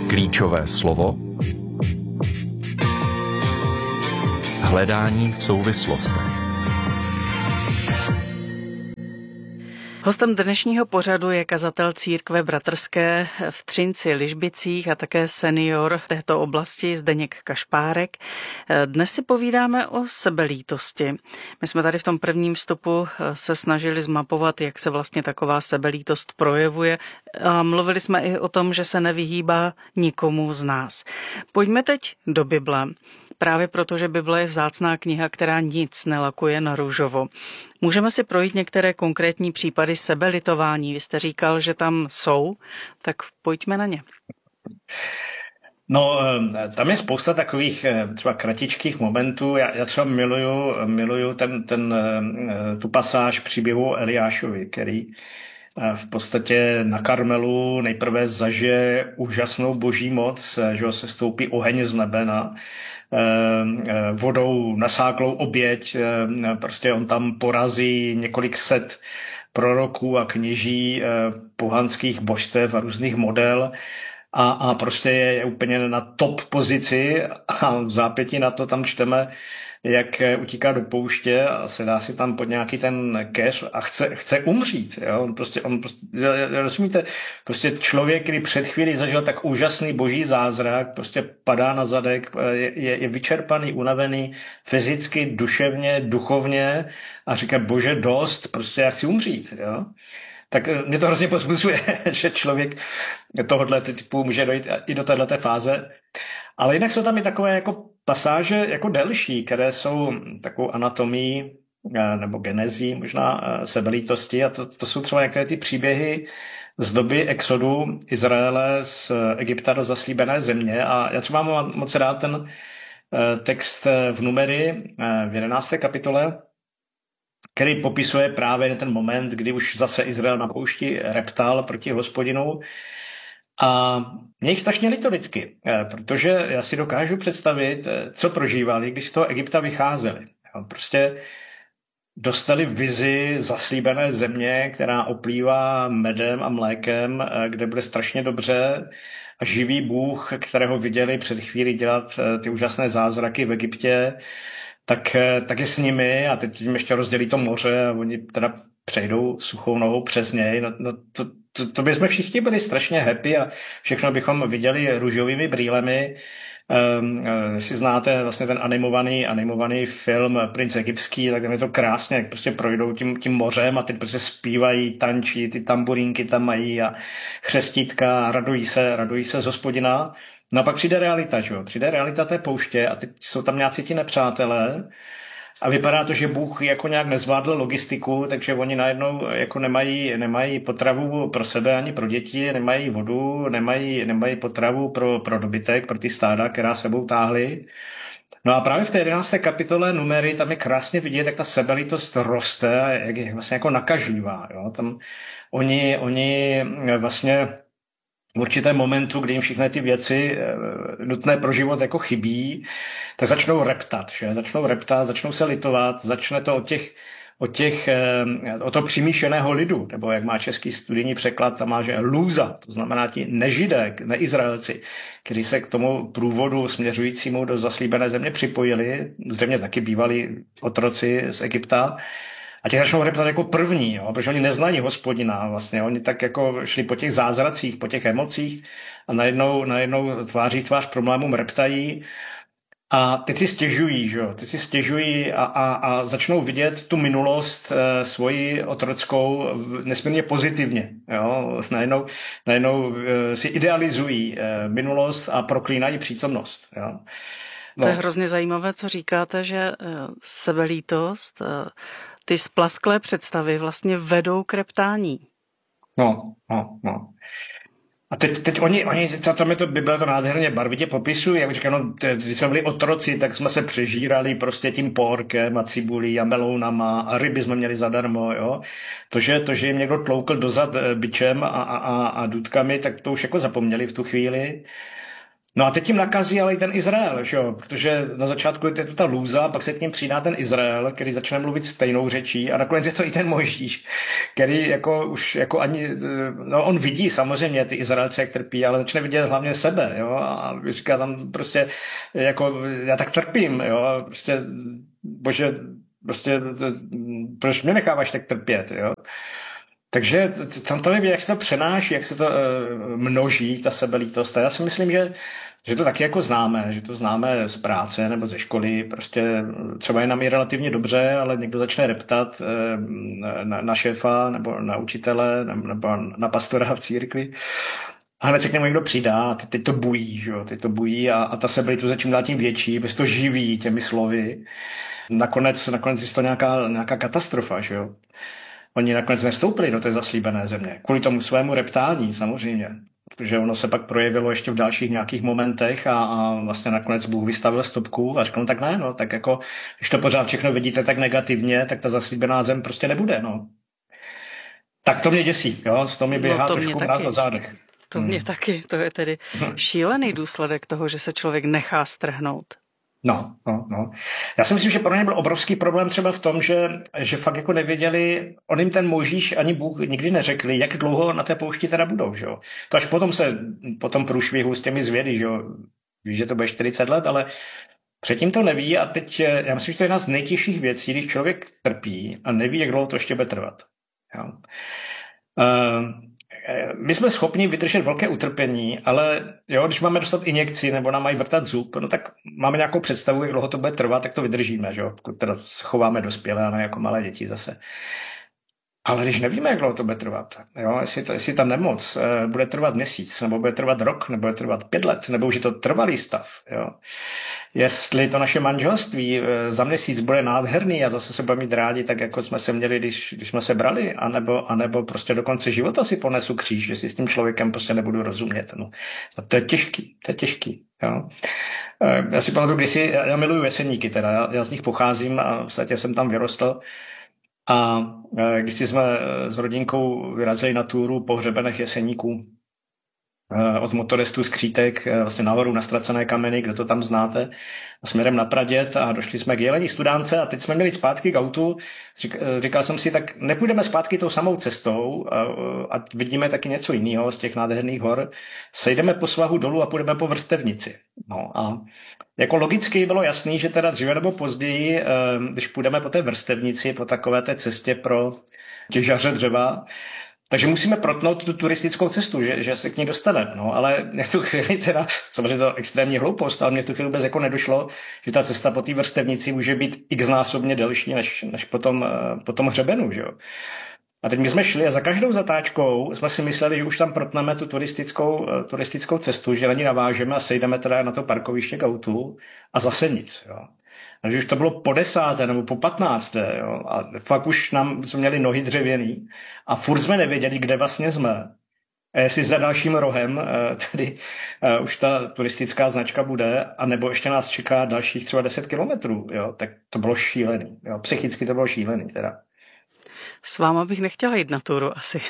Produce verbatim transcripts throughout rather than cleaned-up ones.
Klíčové slovo. Hledání v souvislostech. Hostem dnešního pořadu je kazatel církve bratrské v Třinci Ližbicích a také senior této oblasti Zdeněk Kašpárek. Dnes si povídáme o sebelítosti. My jsme tady v tom prvním vstupu se snažili zmapovat, jak se vlastně taková sebelítost projevuje. A mluvili jsme i o tom, že se nevyhýbá nikomu z nás. Pojďme teď do Bible. Právě proto, že Bible je vzácná kniha, která nic nelakuje na růžovo. Můžeme si projít některé konkrétní případy sebelitování. Vy jste říkal, že tam jsou, tak pojďme na ně. No, tam je spousta takových třeba kratičkých momentů. Já, já třeba miluju, miluju ten, ten, tu pasáž příběhu Eliášovi, který v podstatě na Karmelu nejprve zažije úžasnou boží moc, že se stoupí oheň z nebe na vodou nasáklou oběť, prostě on tam porazí několik set proroků a kněží pohanských božstev a různých model a, a prostě je, je úplně na top pozici a v zápětí na to tam čteme, jak utíká do pouště a se dá si tam pod nějaký ten keř a chce, chce umřít. Jo? On prostě, on prostě, rozumíte, prostě člověk, který před chvílí zažil tak úžasný boží zázrak, prostě padá na zadek, je, je vyčerpaný, unavený fyzicky, duševně, duchovně a říká, bože, dost, prostě já chci umřít. Jo? Tak mě to hrozně pozbuzuje, že člověk tohohle typu může dojít i do této fáze. Ale jinak jsou tam i takové jako pasáže jako delší, které jsou takovou anatomií nebo genezí možná sebelítosti a to, to jsou třeba některé ty příběhy z doby exodu Izraele z Egypta do zaslíbené země a já třeba mám moc rád ten text v Numery v jedenácté kapitole, který popisuje právě ten moment, kdy už zase Izrael na poušti reptal proti Hospodinu. A mě jich strašně líto vždycky, protože já si dokážu představit, co prožívali, když z toho Egypta vycházeli. Prostě dostali vizi zaslíbené země, která oplývá medem a mlékem, kde bude strašně dobře a živý Bůh, kterého viděli před chvílí dělat ty úžasné zázraky v Egyptě, tak, tak je s nimi a teď jim ještě rozdělí to moře a oni teda přejdou suchou nohou přes něj. No, no, to, to, to bychom všichni byli strašně happy a všechno bychom viděli růžovými brýlemi. Um, jestli znáte vlastně ten animovaný, animovaný film Princ egyptský, tak tam je to krásně, jak prostě projdou tím, tím mořem a teď prostě zpívají, tančí, ty tamburínky tam mají a chřestítka a radují se, radují se z Hospodina. No a pak přijde realita, že jo? Přijde realita té pouště a teď jsou tam nějací ti nepřátelé a vypadá to, že Bůh jako nějak nezvládl logistiku, takže oni najednou jako nemají, nemají potravu pro sebe ani pro děti, nemají vodu, nemají, nemají potravu pro, pro dobytek, pro ty stáda, která sebou táhly. No a právě v té jedenácté kapitole Numery tam je krásně vidět, jak ta sebelítost roste a jak je vlastně jako nakažlivá. Jo? Tam oni, oni vlastně v určitém momentu, kdy jim všechny ty věci nutné pro život jako chybí, tak začnou reptat, že? Začnou reptat, začnou se litovat, začne to od těch, od těch, od toho přimíšeného lidu, nebo jak má český studijní překlad, tam má, že lůza, to znamená ti nežidé, neizraelci, kteří se k tomu průvodu směřujícímu do zaslíbené země připojili, zřejmě taky bývali otroci z Egypta, a ti začnou reptat jako první, jo, protože oni neznají Hospodina vlastně. Oni tak jako šli po těch zázracích, po těch emocích a najednou, najednou tváří tvář problémům reptají a teď si stěžují, že jo, teď si stěžují a, a, a začnou vidět tu minulost e, svoji otrockou nesmírně pozitivně. Jo. Najednou, najednou e, si idealizují e, minulost a proklínají přítomnost. Jo. No. To je hrozně zajímavé, co říkáte, že e, sebelítost, e, ty splasklé představy vlastně vedou k reptání. No, no, no. A teď, teď oni, oni, tam je to, Bible to nádherně barvitě popisují, jak říkám, no, když jsme byli otroci, tak jsme se přežírali prostě tím porkem a cibulí a melounama a ryby jsme měli zadarmo, jo. To, že, to, že jim někdo tloukl dozad bičem a, a, a, a důtkami, tak to už jako zapomněli v tu chvíli. No a teď tím nakazí ale i ten Izrael, že jo? Protože na začátku je to ta lůza, pak se k něm přidá ten Izrael, který začne mluvit stejnou řečí a nakonec je to i ten Mojžíš, který jako už jako ani, no on vidí samozřejmě ty Izraelce, jak trpí, ale začne vidět hlavně sebe, jo? A říká tam prostě jako já tak trpím, jo? Prostě bože, prostě proč mě necháváš tak trpět, jo? Takže tam to neví, jak se to přenáší, jak se to uh, množí, ta sebelítost. A já si myslím, že, že to taky jako známe, že to známe z práce nebo ze školy. Prostě třeba je nám i relativně dobře, ale někdo začne reptat uh, na, na šéfa nebo na učitele nebo na pastora v církvi. A hned se k němu někdo přidá a teď to bují, že jo? Teď to bují a, a ta sebelítost začím dát tím větší, protože to živí těmi slovy. Nakonec, nakonec je to nějaká, nějaká katastrofa, že jo? Oni nakonec nestoupili do té zaslíbené země. Kvůli tomu svému reptání samozřejmě. Protože ono se pak projevilo ještě v dalších nějakých momentech a, a vlastně nakonec Bůh vystavil stopku a řekl, no tak ne, no, tak jako, když to pořád všechno vidíte tak negativně, tak ta zaslíbená zem prostě nebude, no. Tak to mě děsí, jo, z toho mi běhá no trošku mráz na zádech. To mě hmm. taky, to je tedy hmm. šílený důsledek toho, že se člověk nechá strhnout. No, no, no. Já si myslím, že pro ně byl obrovský problém třeba v tom, že, že fakt jako nevěděli, on jim ten Mojžíš ani Bůh nikdy neřekli, jak dlouho na té poušti teda budou, že jo. To až potom se, po tom průšvihu s těmi zvědy, že jo, víš, že to bude čtyřicet let, ale předtím to neví a teď, já myslím, že to je jedna z nejtěžších věcí, když člověk trpí a neví, jak dlouho to ještě bude trvat. Jo. Uh, My jsme schopni vydržet velké utrpení, ale jo, když máme dostat injekci nebo nám mají vrtat zub, no tak máme nějakou představu, jak dlouho to bude trvat, tak to vydržíme, že jo, pokud teda chováme dospělé a ne jako malé děti zase. Ale když nevíme, jak dlouho to bude trvat, jo, jestli, to, jestli ta nemoc e, bude trvat měsíc, nebo bude trvat rok, nebo bude trvat pět let, nebo už je to trvalý stav, jo. Jestli to naše manželství e, za měsíc bude nádherný a zase se budeme mít rádi, tak jako jsme se měli, když, když jsme se brali, anebo, anebo prostě do konce života si ponesu kříž, že si s tím člověkem prostě nebudu rozumět. No. To je těžký, to je těžký, jo. E, já si pamatuju, když si, já, já miluju Jeseníky teda, já, já z nich pocházím a v podstatě jsem tam vyrostl. A když jsme s rodinkou vyrazili na túru pohřebených Jeseníků od motoristů z Křítek vlastně nahoru na Ztracené kameny, kde to tam znáte, směrem na Praděd a došli jsme k Jelení Studánce a teď jsme měli zpátky k autu. Říkal jsem si, tak nepůjdeme zpátky tou samou cestou a vidíme taky něco jiného z těch nádherných hor. Sejdeme po svahu dolů a půjdeme po vrstevnici. No a jako logicky bylo jasný, že teda dříve nebo později, když půjdeme po té vrstevnici, po takové té cestě pro těžaře dřeva, takže musíme protnout tu turistickou cestu, že, že se k ní dostaneme. No, ale mě v tu chvíli teda, samozřejmě to extrémní hloupost, ale mě v tu chvíli vůbec jako nedošlo, že ta cesta po té vrstevnici může být x-násobně delší než, než po tom, po tom hřebenu, že jo. A teď my jsme šli a za každou zatáčkou jsme si mysleli, že už tam protneme tu turistickou, turistickou cestu, že na ní navážeme a sejdeme teda na to parkoviště k autu a zase nic, jo. A že už to bylo po desáté nebo po patnácté, jo, a fakt už nám jsme měli nohy dřevěný a furt jsme nevěděli, kde vlastně jsme. A jestli za dalším rohem tedy uh, už ta turistická značka bude, anebo ještě nás čeká dalších třeba deset kilometrů, jo, tak to bylo šílený, jo, psychicky to bylo šílený teda. S váma bych nechtěla jít na túru asi.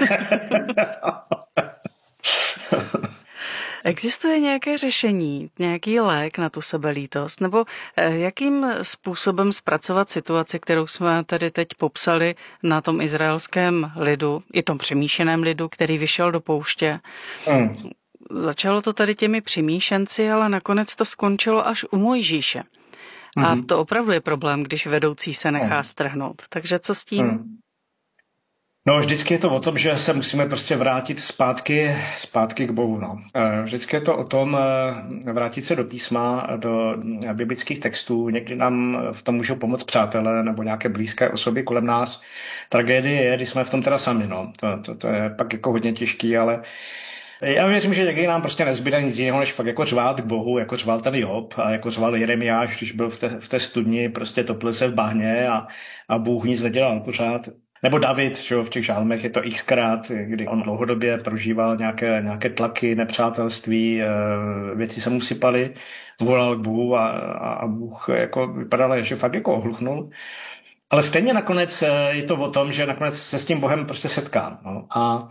Existuje nějaké řešení, nějaký lék na tu sebelítost, nebo jakým způsobem zpracovat situaci, kterou jsme tady teď popsali na tom izraelském lidu, i tom přemíšeném lidu, který vyšel do pouště. Mm. Začalo to tady těmi přemíšenci, ale nakonec to skončilo až u Mojžíše. Mm. A to opravdu je problém, když vedoucí se nechá strhnout. Takže co s tím? Mm. No, vždycky je to o tom, že se musíme prostě vrátit zpátky, zpátky k Bohu. No. Vždycky je to o tom vrátit se do písma, do biblických textů. Někdy nám v tom můžou pomoct přátelé nebo nějaké blízké osoby kolem nás. Tragédie je, když jsme v tom teda sami. No. To, to, to je pak jako hodně těžký, ale já věřím, že někdy nám prostě nezbyde nic jiného, než fakt jako řvát k Bohu, jako řval ten Job a jako řval Jeremiáš, když byl v té, v té studni, prostě topil se v bahně a, a Bůh nic nedělal pořád. Nebo David, že jo, v těch žálmech je to xkrát, kdy on dlouhodobě prožíval nějaké, nějaké tlaky, nepřátelství, věci se mu sypaly, volal k Bohu a, a Bůh jako vypadal, že fakt jako ohluchnul. Ale stejně nakonec je to o tom, že nakonec se s tím Bohem prostě setkám. No. A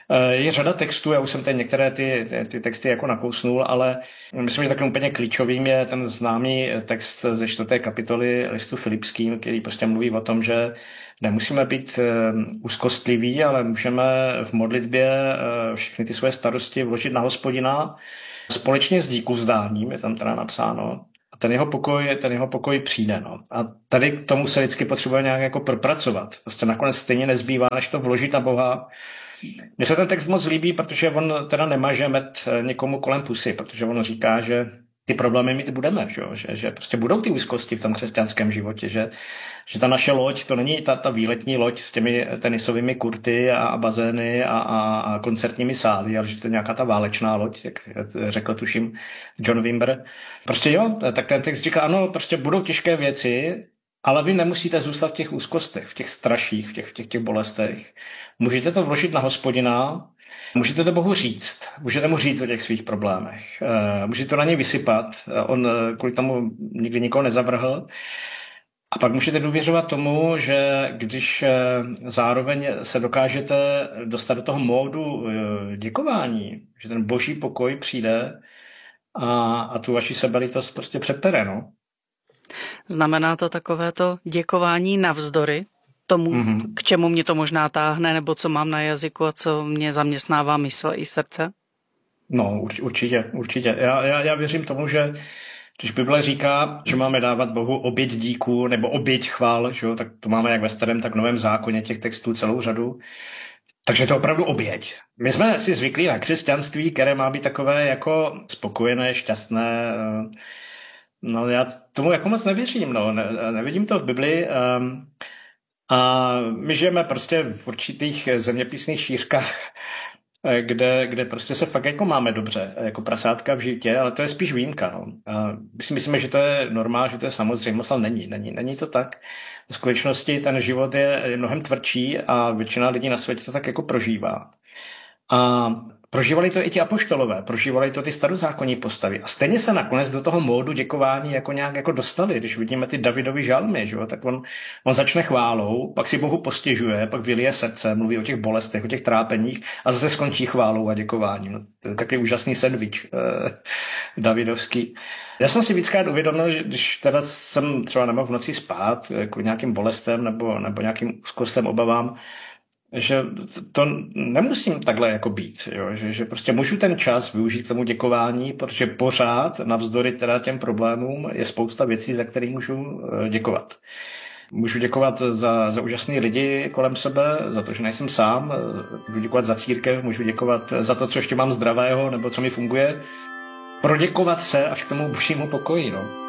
Je řada textů, já už jsem tady některé ty, ty, ty texty jako nakousnul, ale myslím, že takovým úplně klíčovým je ten známý text ze čtvrté kapitoly listu Filipským, který prostě mluví o tom, že nemusíme být úzkostliví, ale můžeme v modlitbě všechny ty své starosti vložit na Hospodina společně s díkuvzdáním, je tam teda napsáno. A ten jeho pokoj, ten jeho pokoj přijde. No. A tady k tomu se vždycky potřebuje nějak jako propracovat. Prostě nakonec stejně nezbývá, než to vložit na Boha. Mně se ten text moc líbí, protože on teda nemaže med někomu kolem pusy, protože on říká, že ty problémy mít budeme, že, že, že prostě budou ty úzkosti v tom křesťanském životě, že, že ta naše loď, to není ta, ta výletní loď s těmi tenisovými kurty a, a bazény a, a, a koncertními sály, ale že to je nějaká ta válečná loď, jak řekl tuším John Wimber. Prostě jo, tak ten text říká, ano, prostě budou těžké věci, ale vy nemusíte zůstat v těch úzkostech, v těch straších, v těch, v těch, těch bolestech. Můžete to vložit na Hospodina, můžete to Bohu říct, můžete mu říct o těch svých problémech, můžete to na něj vysypat, on kvůli tomu nikdy nikoho nezavrhl. A pak můžete důvěřovat tomu, že když zároveň se dokážete dostat do toho módu děkování, že ten boží pokoj přijde a, a tu vaši sebelitost prostě přepere, no. Znamená to takovéto děkování navzdory tomu, mm-hmm. k čemu mě to možná táhne, nebo co mám na jazyku a co mě zaměstnává mysl i srdce? No, určitě, určitě. Já, já, já věřím tomu, že když Bible říká, že máme dávat Bohu oběť díků nebo oběť chvál, že jo, tak to máme jak ve starém, tak v novém zákoně těch textů celou řadu. Takže to je opravdu oběť. My jsme si zvyklí na křesťanství, které má být takové jako spokojené, šťastné. No já tomu jako moc nevěřím, no. Ne, nevidím to v Biblii. Um, a my žijeme prostě v určitých zeměpisných šířkách, kde, kde prostě se fakt jako máme dobře, jako prasátka v životě, ale to je spíš výjimka. No. A my si myslíme, že to je normál, že to je samozřejmost, ale není, není. Není to tak. V skutečnosti ten život je mnohem tvrdší a většina lidí na světě to tak jako prožívá. A prožívali to i ti apoštolové, prožívali to ty starozákonní postavy. A stejně se nakonec do toho módu děkování jako nějak jako dostali. Když vidíme ty Davidovy žalmy, že jo, tak on, on začne chválou, pak si Bohu postěžuje, pak vylije srdce, mluví o těch bolestech, o těch trápeních a zase skončí chválou a děkováním. No, to je takový úžasný sendvič eh, davidovský. Já jsem si víckrát uvědomil, že když teda jsem třeba nemohl v noci spát kvůli nějakým bolestem nebo, nebo nějakým úzkostem, obavám, že to nemusím takhle jako být, jo? Že, že prostě můžu ten čas využít k tomu děkování, protože pořád navzdory teda těm problémům je spousta věcí, za které můžu děkovat. Můžu děkovat za, za úžasný lidi kolem sebe, za to, že nejsem sám, můžu děkovat za církev, můžu děkovat za to, co ještě mám zdravého nebo co mi funguje. Proděkovat se až k tomu božímu pokoji, no.